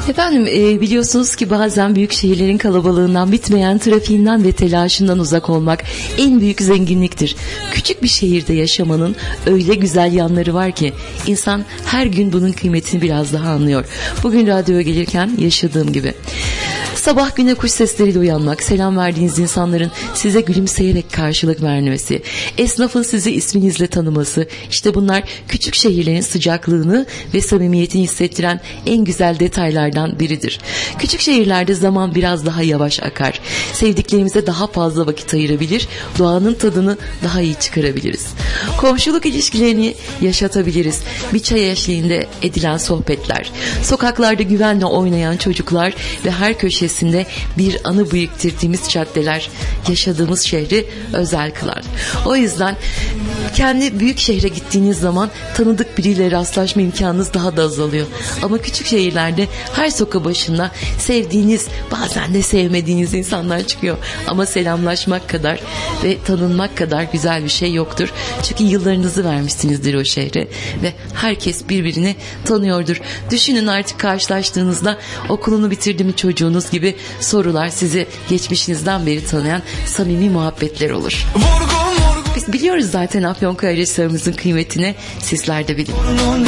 Efendim biliyorsunuz ki bazen büyük şehirlerin kalabalığından, bitmeyen trafiğinden ve telaşından uzak olmak en büyük zenginliktir. Küçük bir şehirde yaşamanın öyle güzel yanları var ki insan her gün bunun kıymetini biraz daha anlıyor. Bugün radyoya gelirken yaşadığım gibi. Sabah güne kuş sesleriyle uyanmak, selam verdiğiniz insanların size gülümseyerek karşılık vermesi, esnafın sizi isminizle tanıması, işte bunlar küçük şehirlerin sıcaklığını ve samimiyetini hissettiren en güzel detaylardan biridir. Küçük şehirlerde zaman biraz daha yavaş akar. Sevdiklerimize daha fazla vakit ayırabilir, doğanın tadını daha iyi çıkarabiliriz. Komşuluk ilişkilerini yaşatabiliriz. Bir çay eşliğinde edilen sohbetler, sokaklarda güvenle oynayan çocuklar ve her köşesinde bir anı biriktirdiğimiz caddeler yaşadığımız şehri özel kılar. O yüzden kendi büyük şehre gittiğiniz zaman tanıdık biriyle rastlaşma imkanınız daha da azalıyor. Ama küçük şehirlerde her sokak başında sevdiğiniz, bazen de sevmediğiniz insanlar çıkıyor. Ama selamlaşmak kadar ve tanınmak kadar güzel bir şey yoktur. Çünkü yıllarınızı vermişsinizdir o şehre ve herkes birbirini tanıyordur. Düşünün, artık karşılaştığınızda okulunu bitirdi mi çocuğunuz gibi sorular, sizi geçmişinizden beri tanıyan samimi muhabbetler olur. Biz biliyoruz zaten Afyonkarahisar'ımızın kıymetini, sizler de bilin.